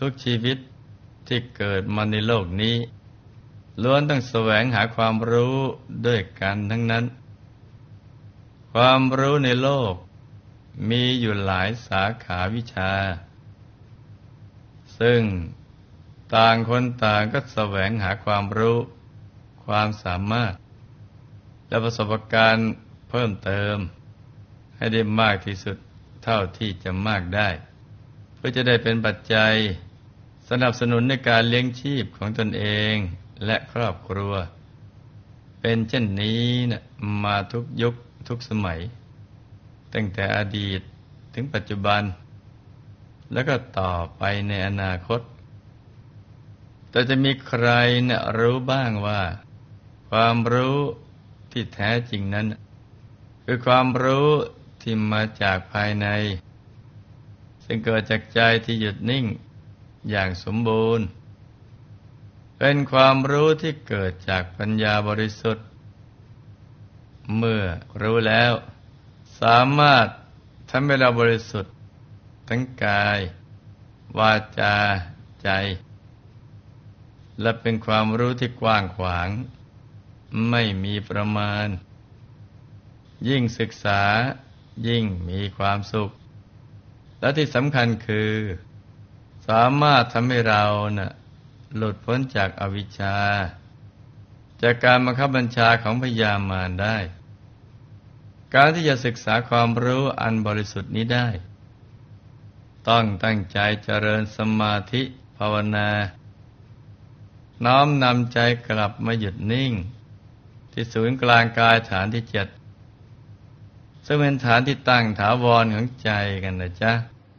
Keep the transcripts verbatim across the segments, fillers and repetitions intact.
ทุกชีวิตที่เกิดมาในโลกนี้ล้วนต้องแสวงหาความรู้ด้วยกันทั้งนั้นความรู้ในโลกมีอยู่หลายสาขาวิชาซึ่งต่างคนต่างก็แสวงหาความรู้ความสามารถและประสบการณ์เพิ่มเติมให้ได้มากที่สุดเท่าที่จะมากได้เพื่อจะได้เป็นปัจจัยสนับสนุนในการเลี้ยงชีพของตนเองและครอบครัวเป็นเช่นนี้นะมาทุกยุคทุกสมัยตั้งแต่อดีตถึงปัจจุบันแล้วก็ต่อไปในอนาคตแต่จะมีใครนะรู้บ้างว่าความรู้ที่แท้จริงนั้นคือความรู้ที่มาจากภายในซึ่งเกิดจากใจที่หยุดนิ่งอย่างสมบูรณ์เป็นความรู้ที่เกิดจากปัญญาบริสุทธิ์เมื่อรู้แล้วสามารถทำให้เราบริสุทธิ์ทั้งกายวาจาใจและเป็นความรู้ที่กว้างขวางไม่มีประมาณยิ่งศึกษายิ่งมีความสุขและที่สำคัญคือสามารถทำให้เราน่ะหลุดพ้นจากอวิชชาจากการบังคับบัญชาของพยามารได้การที่จะศึกษาความรู้อันบริสุทธิ์นี้ได้ต้องตั้งใจเจริญสมาธิภาวนาน้อมนำใจกลับมาหยุดนิ่งที่ศูนย์กลางกายฐานที่เจ็ดซึ่งเป็นฐานที่ตั้งถาวรของใจกันนะจ๊ะ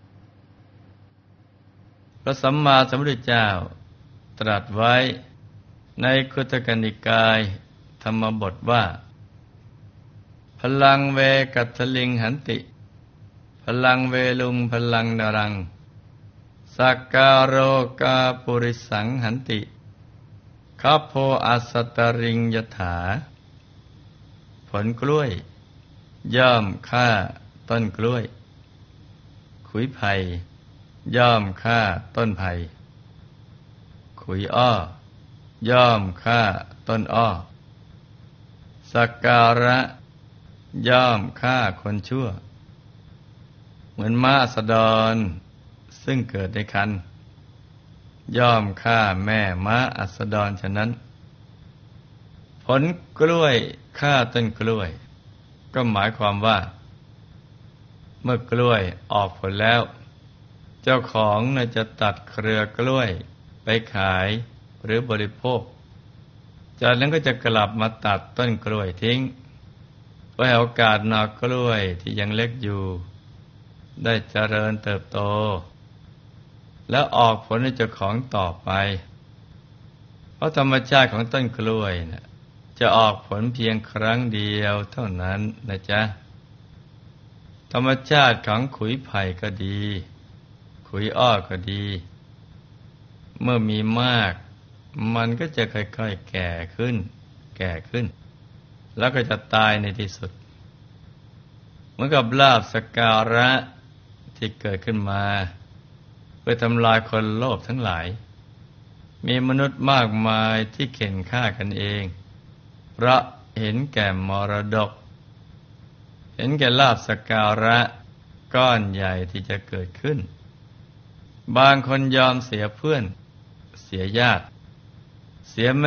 พระสัมมาสัมพุทธเจ้าตรัสไว้ในคุตกนิกายธรรมบทว่าพลังเวกัตถลิงหันติพลังเวลุงพลังนรังสักการโรกาปุริสังหันติคัพโพอัสสตริงยถาผลกล้วยย่อมฆ่าต้นกล้วยขุยไผ่ย่อมฆ่าต้นไผ่ขุยอ้อย่อมฆ่าต้นอ้อสักการะย่อมฆ่าคนชั่วเหมือนม้าอัสดรซึ่งเกิดในครรภ์ย่อมฆ่าแม่ม้าอัสดรฉะนั้นผลกล้วยฆ่าต้นกล้วยก็หมายความว่าเมื่อกล้วยออกผลแล้วเจ้าของน่าจะตัดเครือกล้วยไปขายหรือบริโภคจากนั้นก็จะกลับมาตัดต้นกล้วยทิ้งเพื่อให้โอกาสหน่อกล้วยที่ยังเล็กอยู่ได้เจริญเติบโตและออกผลให้เจ้าของต่อไปเพราะธรรมชาติของต้นกล้วยนะจะออกผลเพียงครั้งเดียวเท่านั้นนะจ๊ะธรรมชาติของขุยไผ่ก็ดีขุยอ้อก็ดีเมื่อมีมากมันก็จะค่อยๆแก่ขึ้นแก่ขึ้นแล้วก็จะตายในที่สุดเหมือนกับลาภสักการะที่เกิดขึ้นมาเพื่อทำลายคนโลภทั้งหลายมีมนุษย์มากมายที่เข็นฆ่ากันเองเพราะเห็นแก่มรดกเห็นแก่ลาภสักการะก้อนใหญ่ที่จะเกิดขึ้นบางคนยอมเสียเพื่อนเสียญาติเสีย